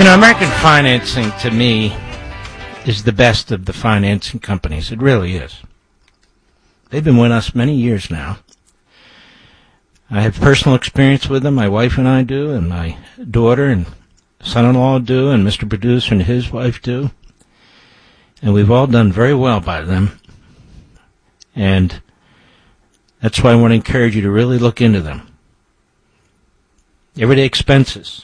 American Financing, to me, is the best of the financing companies. It really is. They've been with us many years now. I have personal experience with them. My wife and I do, and my daughter and son-in-law do, and Mr. Producer and his wife do. And we've all done very well by them. And that's why I want to encourage you to really look into them. Everyday expenses.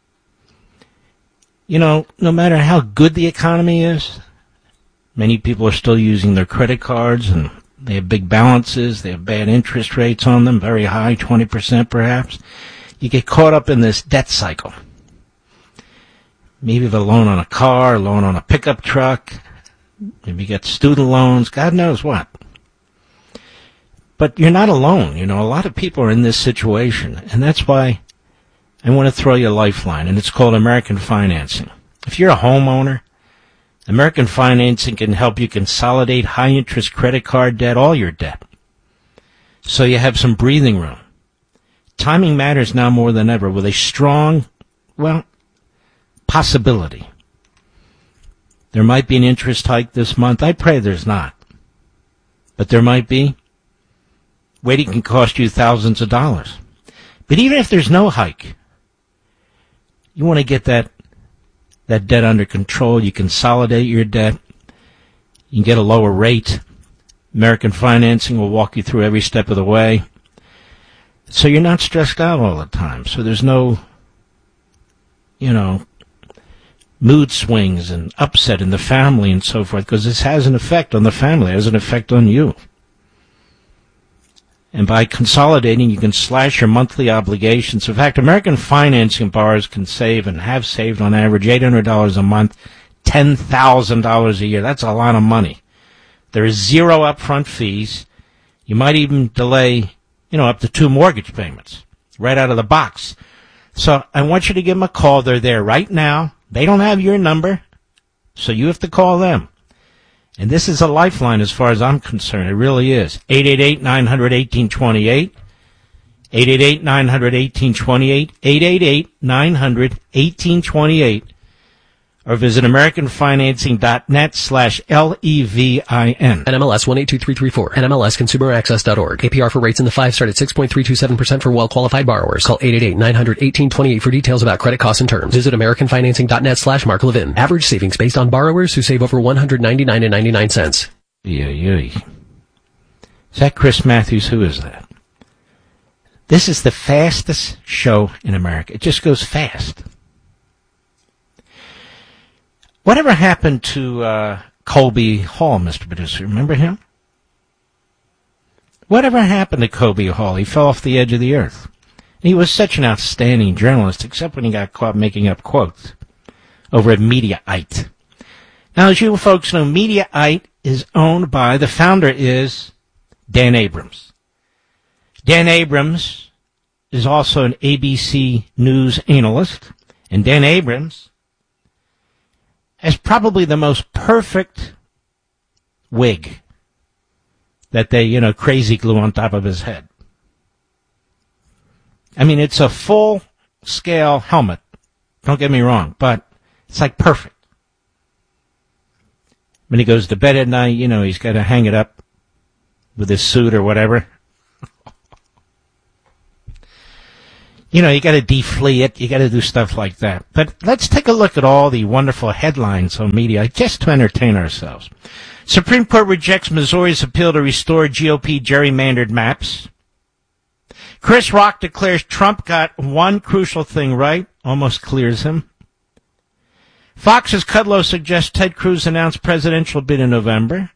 No matter how good the economy is, many people are still using their credit cards, and they have big balances, they have bad interest rates on them, very high, 20% perhaps. You get caught up in this debt cycle. Maybe you have a loan on a car, a loan on a pickup truck, maybe you get student loans, God knows what. But you're not alone. A lot of people are in this situation, and that's why I want to throw you a lifeline, and it's called American Financing. If you're a homeowner, American Financing can help you consolidate high-interest credit card debt, all your debt, so you have some breathing room. Timing matters now more than ever with a strong, possibility. There might be an interest hike this month. I pray there's not. But there might be. Waiting can cost you thousands of dollars. But even if there's no hike, you want to get that debt under control. You consolidate your debt. You can get a lower rate. American Financing will walk you through every step of the way. So you're not stressed out all the time. So there's no, mood swings and upset in the family and so forth, because this has an effect on the family. It has an effect on you. And by consolidating, you can slash your monthly obligations. In fact, American Financing borrowers can save and have saved on average $800 a month, $10,000 a year. That's a lot of money. There is zero upfront fees. You might even delay, up to 2 mortgage payments right out of the box. So I want you to give them a call. They're there right now. They don't have your number, so you have to call them. And this is a lifeline as far as I'm concerned. It really is. 888-900-1828. 888-900-1828. 888-900-1828. Or visit AmericanFinancing.net/LEVIN. NMLS 182334. NMLSConsumerAccess.org. APR for rates in the 5 start at 6.327% for well-qualified borrowers. Call 888-900-1828 for details about credit costs and terms. Visit AmericanFinancing.net/Mark Levin. Average savings based on borrowers who save over $199.99. Is that Chris Matthews? Who is that? This is the fastest show in America. It just goes fast. Whatever happened to Colby Hall, Mr. Producer? Remember him? Whatever happened to Colby Hall? He fell off the edge of the earth. He was such an outstanding journalist, except when he got caught making up quotes over at Mediaite. Now, as you folks know, Mediaite is owned by, the founder is Dan Abrams. Dan Abrams is also an ABC News analyst, and Dan Abrams has probably the most perfect wig that they, crazy glue on top of his head. I mean, it's a full-scale helmet. Don't get me wrong, but it's like perfect. When he goes to bed at night, he's got to hang it up with his suit or whatever. You got to deflee it. You got to do stuff like that. But let's take a look at all the wonderful headlines on media just to entertain ourselves. Supreme Court rejects Missouri's appeal to restore GOP gerrymandered maps. Chris Rock declares Trump got one crucial thing right. Almost clears him. Fox's Kudlow suggests Ted Cruz announce presidential bid in November.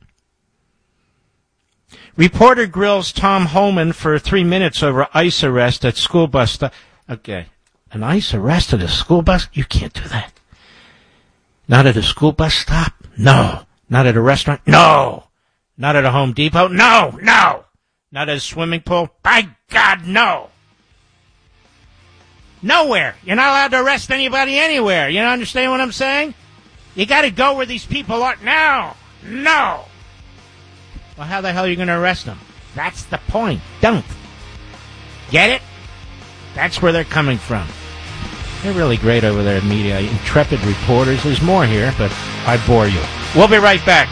Reporter grills Tom Homan for 3 minutes over ICE arrest at school bus stop. Okay, an ICE arrest at a school bus? You can't do that. Not at a school bus stop? No. Not at a restaurant? No. Not at a Home Depot? No. Not at a swimming pool? By God, no. Nowhere. You're not allowed to arrest anybody anywhere. You understand what I'm saying? You got to go where these people are. No. Well, how the hell are you going to arrest them? That's the point. Don't. Get it? That's where they're coming from. They're really great over there at media. Intrepid reporters. There's more here, but I bore you. We'll be right back.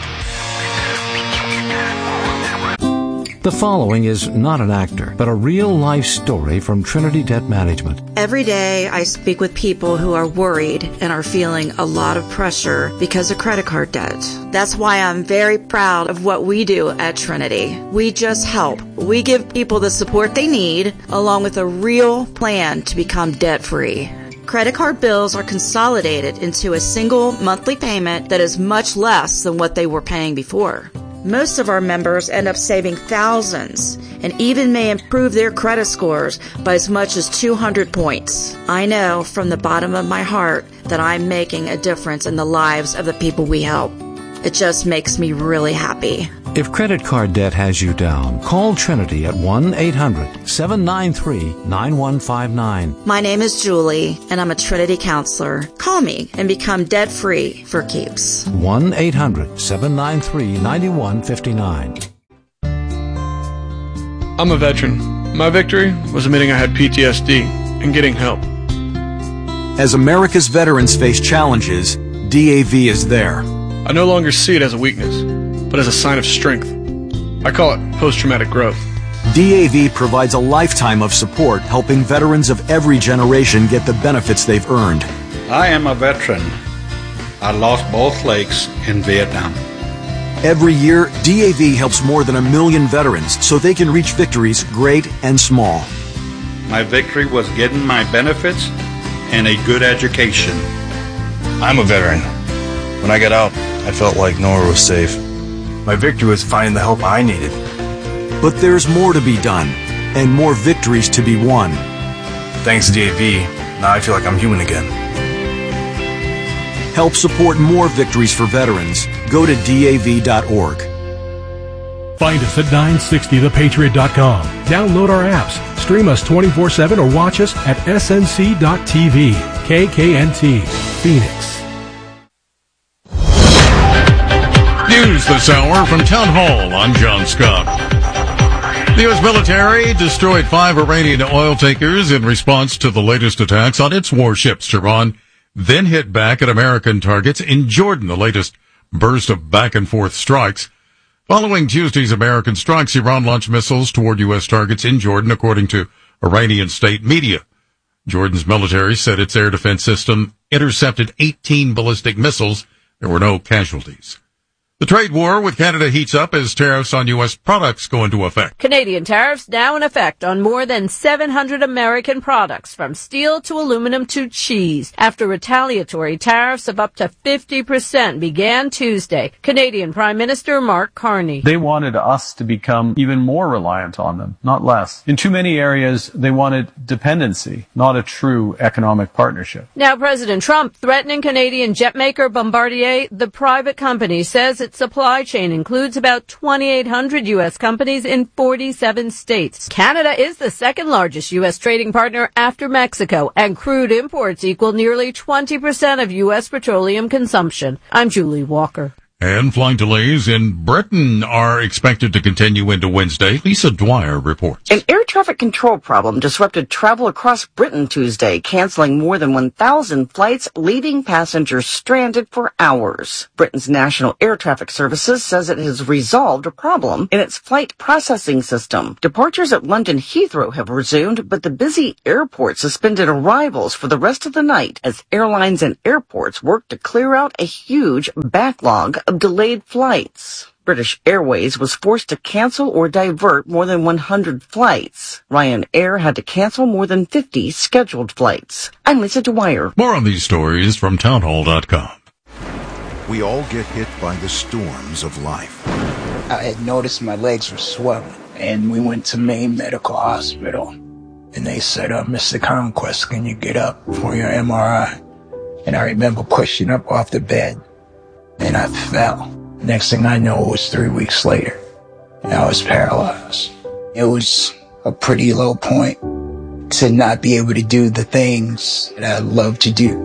The following is not an actor, but a real-life story from Trinity Debt Management. Every day I speak with people who are worried and are feeling a lot of pressure because of credit card debt. That's why I'm very proud of what we do at Trinity. We just help. We give people the support they need, along with a real plan to become debt-free. Credit card bills are consolidated into a single monthly payment that is much less than what they were paying before. Most of our members end up saving thousands and even may improve their credit scores by as much as 200 points. I know from the bottom of my heart that I'm making a difference in the lives of the people we help. It just makes me really happy. If credit card debt has you down, call Trinity at 1-800-793-9159. My name is Julie, and I'm a Trinity counselor. Call me and become debt-free for keeps. 1-800-793-9159. I'm a veteran. My victory was admitting I had PTSD and getting help. As America's veterans face challenges, DAV is there. I no longer see it as a weakness, but as a sign of strength. I call it post-traumatic growth. DAV provides a lifetime of support, helping veterans of every generation get the benefits they've earned. I am a veteran. I lost both legs in Vietnam. Every year, DAV helps more than 1 million veterans so they can reach victories great and small. My victory was getting my benefits and a good education. I'm a veteran. When I got out, I felt like nowhere was safe. My victory was finding the help I needed. But there's more to be done, and more victories to be won. Thanks to DAV, now I feel like I'm human again. Help support more victories for veterans. Go to DAV.org. Find us at 960thepatriot.com. Download our apps, stream us 24/7, or watch us at snc.tv. KKNT, Phoenix. News this hour from Town Hall. I'm John Scott. The U.S. military destroyed 5 Iranian oil tankers in response to the latest attacks on its warships. Iran then hit back at American targets in Jordan, the latest burst of back-and-forth strikes. Following Tuesday's American strikes, Iran launched missiles toward U.S. targets in Jordan, according to Iranian state media. Jordan's military said its air defense system intercepted 18 ballistic missiles. There were no casualties. The trade war with Canada heats up as tariffs on U.S. products go into effect. Canadian tariffs now in effect on more than 700 American products, from steel to aluminum to cheese, after retaliatory tariffs of up to 50% began Tuesday. Canadian Prime Minister Mark Carney. They wanted us to become even more reliant on them, not less. In too many areas, they wanted dependency, not a true economic partnership. Now President Trump threatening Canadian jetmaker Bombardier. The private company says its supply chain includes about 2,800 U.S. companies in 47 states. Canada is the second largest U.S. trading partner after Mexico, and crude imports equal nearly 20% of U.S. petroleum consumption. I'm Julie Walker. And flight delays in Britain are expected to continue into Wednesday. Lisa Dwyer reports. An air traffic control problem disrupted travel across Britain Tuesday, canceling more than 1,000 flights, leaving passengers stranded for hours. Britain's National Air Traffic Services says it has resolved a problem in its flight processing system. Departures at London Heathrow have resumed, but the busy airport suspended arrivals for the rest of the night as airlines and airports work to clear out a huge backlog of delayed flights. British Airways was forced to cancel or divert more than 100 flights. Ryanair had to cancel more than 50 scheduled flights. I'm Lisa Dwyer. More on these stories from townhall.com. We all get hit by the storms of life. I had noticed my legs were swelling, and we went to Maine Medical Hospital. And they said, Mr. Conquest, can you get up for your MRI? And I remember pushing up off the bed. And I fell. Next thing I know, it was 3 weeks later. And I was paralyzed. It was a pretty low point to not be able to do the things that I love to do.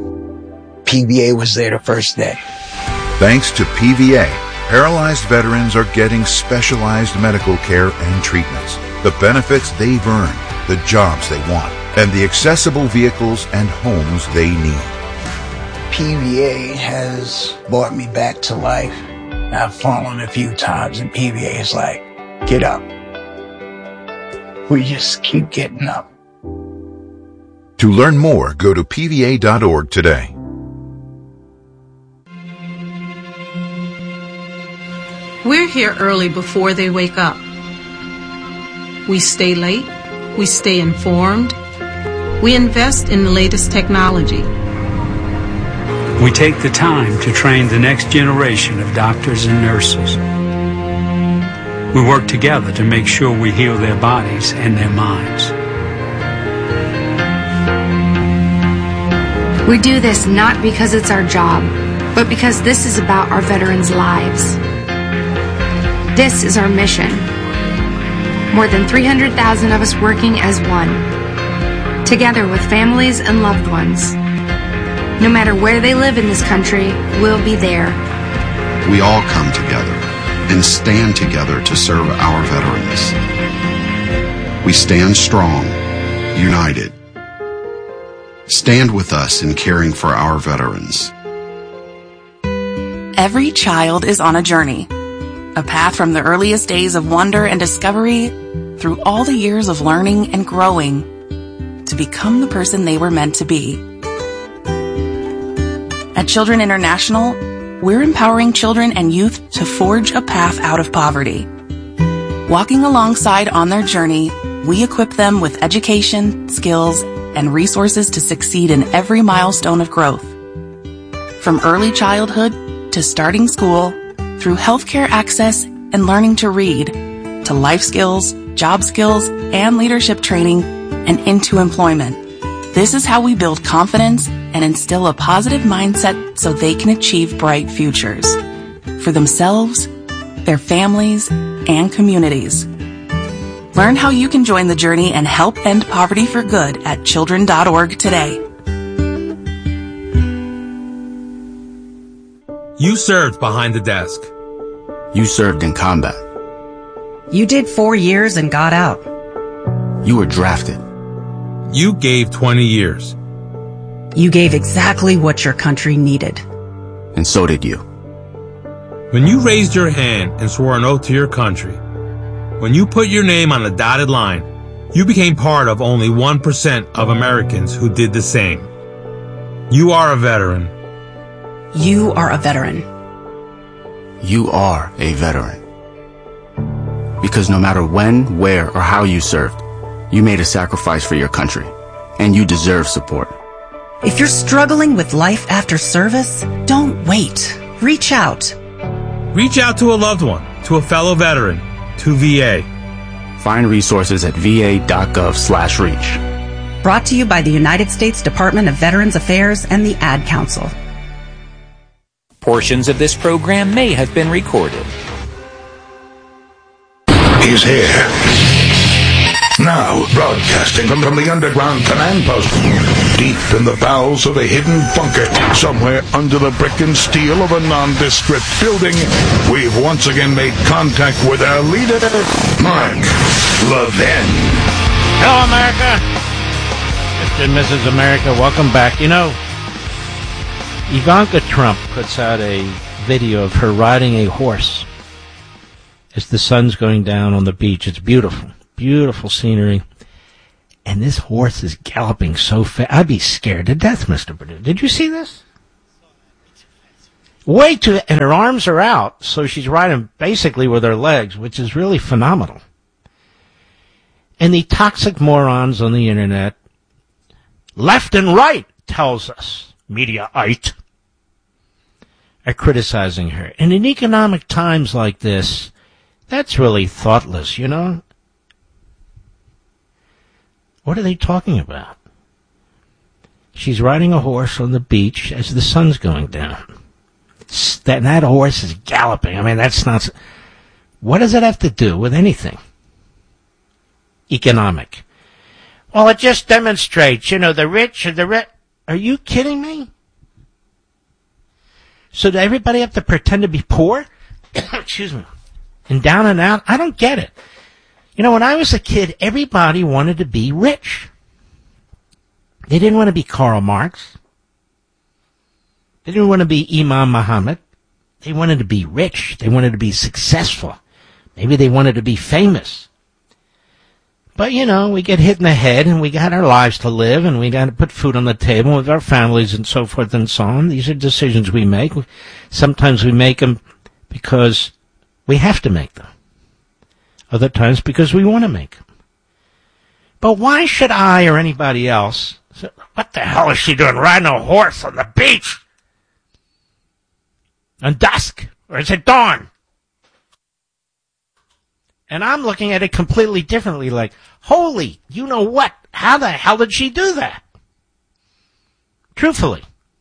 PVA was there the first day. Thanks to PVA, paralyzed veterans are getting specialized medical care and treatments, the benefits they've earned, the jobs they want. and the accessible vehicles and homes they need. PVA has brought me back to life. I've fallen a few times, and PVA is like, get up. We just keep getting up. To learn more, go to pva.org today. We're here early before they wake up. We stay late. We stay informed. We invest in the latest technology. We take the time to train the next generation of doctors and nurses. We work together to make sure we heal their bodies and their minds. We do this not because it's our job, but because this is about our veterans' lives. This is our mission. More than 300,000 of us working as one, together with families and loved ones. No matter where they live in this country, we'll be there. We all come together and stand together to serve our veterans. We stand strong, united. Stand with us in caring for our veterans. Every child is on a journey, a path from the earliest days of wonder and discovery through all the years of learning and growing to become the person they were meant to be. At Children International, we're empowering children and youth to forge a path out of poverty. Walking alongside on their journey, we equip them with education, skills, and resources to succeed in every milestone of growth. From early childhood to starting school, through healthcare access and learning to read, to life skills, job skills, and leadership training, and into employment. This is how we build confidence and instill a positive mindset so they can achieve bright futures for themselves, their families, and communities. Learn how you can join the journey and help end poverty for good at children.org today. You served behind the desk. You served in combat. You did 4 years and got out. You were drafted. You gave 20 years. You gave exactly what your country needed. And so did you. When you raised your hand and swore an oath to your country, when you put your name on a dotted line, you became part of only 1% of Americans who did the same. You are a veteran. You are a veteran. You are a veteran. Because no matter when, where, or how you served, you made a sacrifice for your country, and you deserve support. If you're struggling with life after service, don't wait. Reach out. Reach out to a loved one, to a fellow veteran, to VA. Find resources at va.gov/reach. Brought to you by the United States Department of Veterans Affairs and the Ad Council. Portions of this program may have been recorded. He's here. Now, broadcasting from the underground command post, deep in the bowels of a hidden bunker, somewhere under the brick and steel of a nondescript building, we've once again made contact with our leader, Mark Levin. Hello, America. Mr. and Mrs. America, welcome back. You know, Ivanka Trump puts out a video of her riding a horse as the sun's going down on the beach. It's beautiful. Beautiful scenery. And this horse is galloping so fast. I'd be scared to death, Mr. Purdue. Did you see this? Way too, and her arms are out, so she's riding basically with her legs, which is really phenomenal. And the toxic morons on the internet, left and right, tells us, Mediaite, are criticizing her. And in economic times like this, that's really thoughtless, you know? What are they talking about? She's riding a horse on the beach as the sun's going down. That horse is galloping. I mean, that's not... What does it have to do with anything economic? Well, it just demonstrates, you know, the rich and the rich... Are you kidding me? So do everybody have to pretend to be poor? Excuse me. And down and out? I don't get it. You know, when I was a kid, everybody wanted to be rich. They didn't want to be Karl Marx. They didn't want to be Imam Muhammad. They wanted to be rich. They wanted to be successful. Maybe they wanted to be famous. But, we get hit in the head, and we got our lives to live, and we got to put food on the table with our families and so forth and so on. These are decisions we make. Sometimes we make them because we have to make them. Other times because we want to make them. But why should I or anybody else say, what the hell is she doing riding a horse on the beach? On dusk? Or is it dawn? And I'm looking at it completely differently, like, holy, you know what? How the hell did she do that? Truthfully.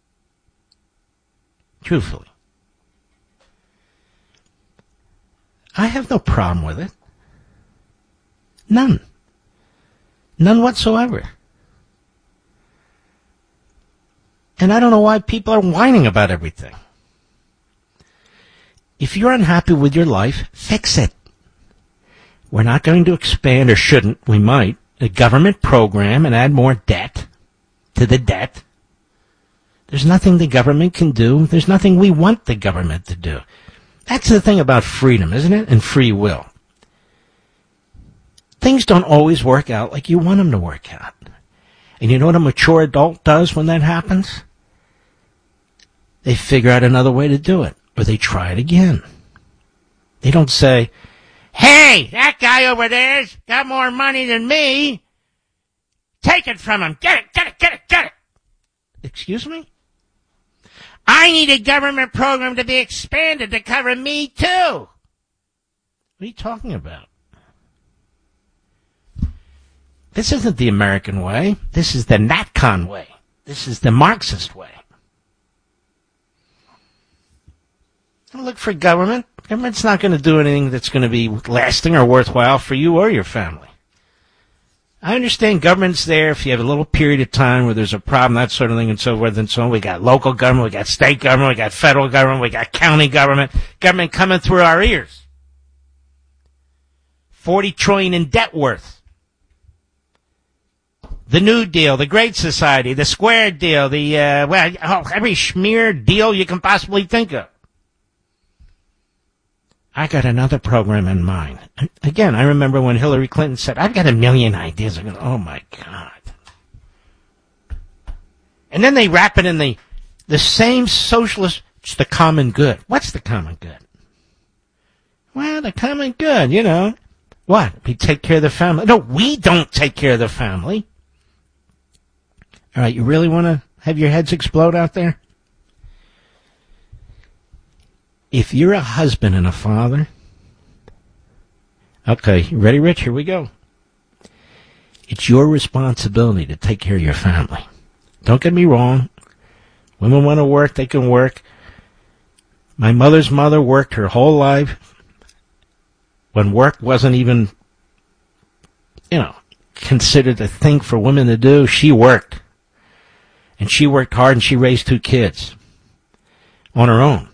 I have no problem with it. None whatsoever. And I don't know why people are whining about everything. If you're unhappy with your life, fix it. We're not going to expand, or shouldn't, we might, a government program and add more debt to the debt. There's nothing the government can do. There's nothing we want the government to do. That's the thing about freedom, isn't it? And free will. Things don't always work out like you want them to work out. And you know what a mature adult does when that happens? They figure out another way to do it, or they try it again. They don't say, hey, that guy over there's got more money than me. Take it from him. Get it. Excuse me? I need a government program to be expanded to cover me, too. What are you talking about? This isn't the American way. This is the NatCon way. This is the Marxist way. Don't look for government. Government's not going to do anything that's going to be lasting or worthwhile for you or your family. I understand government's there if you have a little period of time where there's a problem, that sort of thing, and so forth and so on. We got local government, we got state government, we got federal government, we got county government coming through our ears. $40 trillion in debt worth. The New Deal, the Great Society, the Square Deal, every smear deal you can possibly think of. I got another program in mind. Again, I remember when Hillary Clinton said, I've got a million ideas. I go, oh my God. And then they wrap it in the same socialist, it's the common good. What's the common good? Well, the common good, What? We take care of the family. No, we don't take care of the family. All right, you really want to have your heads explode out there? If you're a husband and a father, okay, you ready, Rich? Here we go. It's your responsibility to take care of your family. Don't get me wrong. Women want to work, they can work. My mother's mother worked her whole life when work wasn't even, considered a thing for women to do. She worked. And she worked hard, and she raised 2 kids on her own.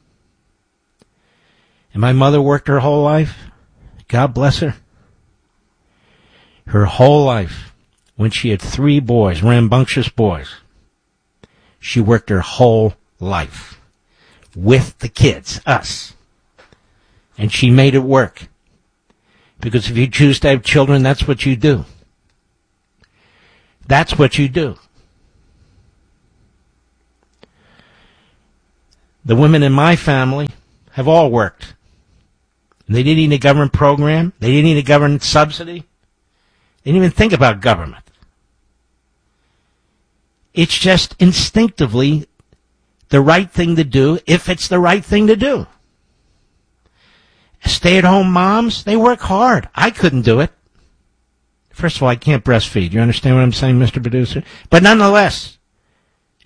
And my mother worked her whole life. God bless her. Her whole life. When she had 3 boys, rambunctious boys. She worked her whole life. With the kids, us. And she made it work. Because if you choose to have children, that's what you do. That's what you do. The women in my family have all worked. They didn't need a government program. They didn't need a government subsidy. They didn't even think about government. It's just instinctively the right thing to do if it's the right thing to do. Stay-at-home moms, they work hard. I couldn't do it. First of all, I can't breastfeed. You understand what I'm saying, Mr. Producer? But nonetheless,